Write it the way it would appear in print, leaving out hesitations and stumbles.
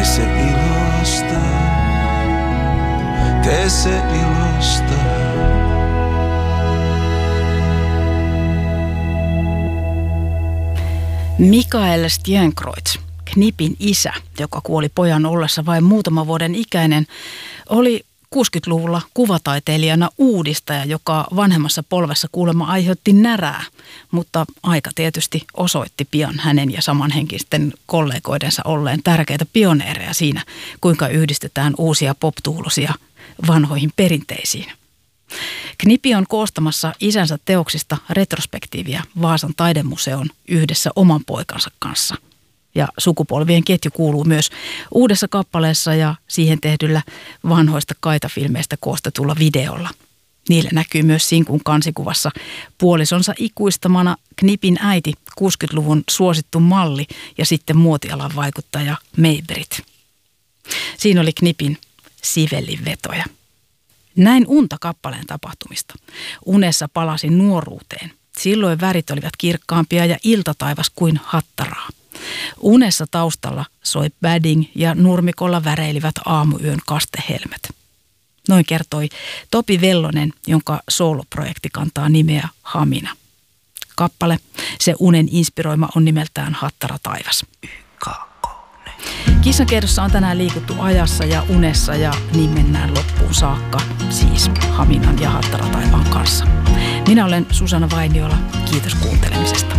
se ilosta, tee se ilosta. Mikael Stjernkreuth, Knipin isä, joka kuoli pojan ollessa vain muutaman vuoden ikäinen, oli 60-luvulla kuvataiteilijana uudistaja, joka vanhemmassa polvessa kuulemma aiheutti närää, mutta aika tietysti osoitti pian hänen ja samanhenkisten kollegoidensa olleen tärkeitä pioneereja siinä, kuinka yhdistetään uusia pop-tuulosia vanhoihin perinteisiin. Knipi on koostamassa isänsä teoksista retrospektiiviä Vaasan taidemuseon yhdessä oman poikansa kanssa. Ja sukupolvien ketju kuuluu myös uudessa kappaleessa ja siihen tehdyllä vanhoista kaitafilmeistä koostetulla videolla. Niillä näkyy myös sinkun kansikuvassa puolisonsa ikuistamana Knipin äiti, 60-luvun suosittu malli ja sitten muotialan vaikuttaja May-Britt. Siinä oli Knipin Sivellin vetoja. Näin unta kappaleen tapahtumista. Unessa palasin nuoruuteen. Silloin värit olivat kirkkaampia ja iltataivas kuin hattaraa. Unessa taustalla soi Badding ja nurmikolla väreilivät aamuyön kastehelmet. Noin kertoi Topi Vellonen, jonka sooloprojekti kantaa nimeä Hamina. Kappale, se unen inspiroima, on nimeltään Hattara taivas. Kissankeitossa on tänään liikuttu ajassa ja unessa ja niin mennään loppuun saakka, siis Haminan ja Hattara taivaan kanssa. Minä olen Susanna Vainiola, kiitos kuuntelemisesta.